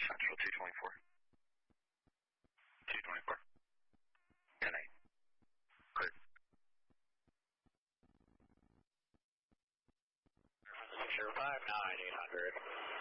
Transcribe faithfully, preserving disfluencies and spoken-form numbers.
Central two twenty-four. two twenty-four. ten eight. Clear. zero five nine eight hundred.